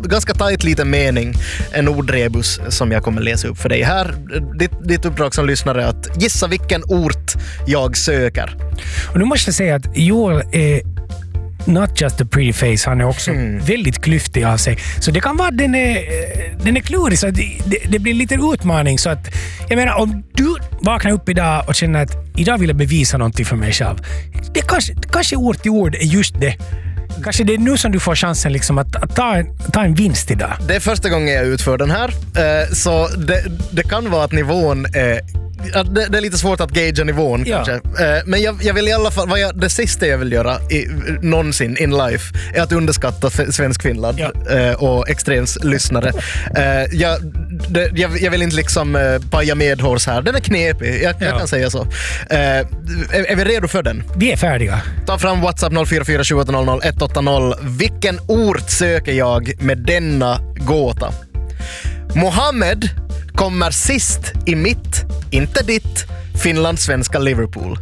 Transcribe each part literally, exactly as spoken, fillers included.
ganska tajt liten mening, en ordrebus som jag kommer läsa upp för dig. Här, ditt, ditt uppdrag som lyssnare är att gissa vilken ort jag söker. Och nu måste jag säga att Joel är not just a pretty face, han är också mm. väldigt klyftig av sig. Så det kan vara att den är, den är klurig, så att det, det, det blir en liten utmaning. Så att, jag menar, om du vaknar upp idag och känner att idag vill jag bevisa någonting för mig själv. Det kanske, kanske ord till ord är just det. Kanske det är nu som du får chansen liksom att, att ta, en, ta en vinst idag. Det är första gången jag utför den här. Eh, så det, det kan vara att nivån är... Det, det är lite svårt att gagea nivån ja. kanske. Eh, men jag, jag vill i alla fall, vad jag, det sista jag vill göra i, någonsin in life är att underskatta svensk Finland ja. eh, och extrems lyssnare. Eh, jag, det, jag, jag vill inte liksom eh, paja medhårs här. Den är knepig, jag, ja. jag kan säga så. Eh, är, är vi redo för den? Vi är färdiga. Ta fram WhatsApp noll fyra fyra sju åtta noll noll ett åtta noll. Vilken ort söker jag med denna gåta? Mohammed kommer sist i mitt, inte ditt, finlandssvenska Liverpool.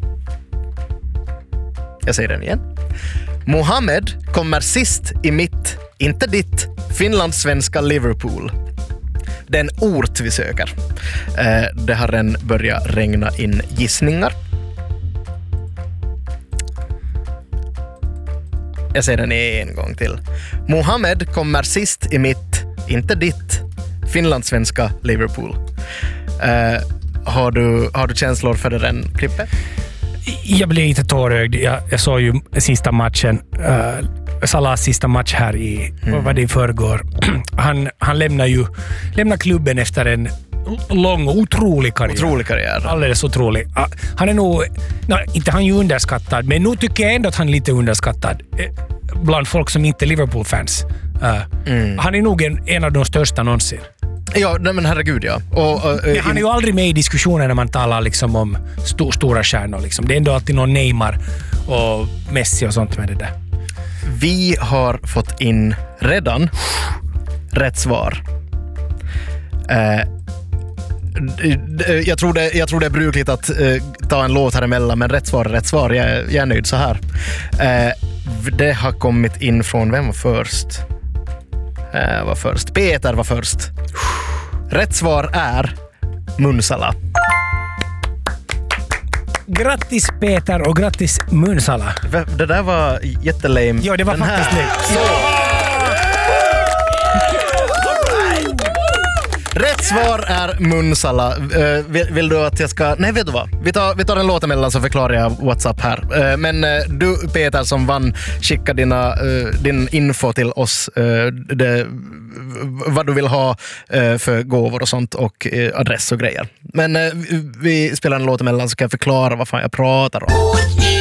Jag säger den igen. Mohammed kommer sist i mitt, inte ditt, finlandssvenska Liverpool. Det är en ort vi söker. Eh, det har redan börjat regna in gissningar. Jag säger den en gång till. Mohammed kommer sist i mitt, inte ditt, finlandssvenska Liverpool. Uh, har, du, har du känslor för den klippet? Jag blev lite tårögd. Jag, jag såg ju sista matchen. Uh, Salahs sista match här i, mm. vad var det i förrgår. Han, han lämnar ju lämnar klubben efter en lång och otrolig karriär. Otrolig karriär. Alldeles otrolig. Uh, han är nog, no, inte han är ju underskattad, men nu tycker jag ändå att han är lite underskattad bland folk som inte är Liverpool-fans. Uh, mm. Han är nog en, en av de största någonsin. Ja, nej men herregud, ja. Och, och, men han är ju aldrig med i diskussioner när man talar liksom om st- stora stjärnor. Liksom. Det är ändå alltid någon Neymar och Messi och sånt med det där. Vi har fått in redan rätt svar. Eh, jag, tror det, jag tror det är brukligt att eh, ta en låt här emellan, men rätt svar är rätt svar. Jag, jag är nöjd så här. Eh, det har kommit in från, vem var först? Eh, var först. Peter var först. Rätt svar är Munsala. Grattis Peter och grattis Munsala. Det där var jättelame. Ja, det var Den faktiskt lame. Så. Rätt svar är Munsala. Uh, vill, vill du att jag ska... Nej, vet du vad? Vi tar, vi tar en låt emellan så förklarar jag WhatsApp här. Uh, men uh, du, Peter, som vann, skicka dina, uh, din info till oss. Uh, det, vad du vill ha uh, för gåvor och sånt och uh, adress och grejer. Men uh, vi spelar en låt emellan så kan jag förklara vad fan jag pratar om.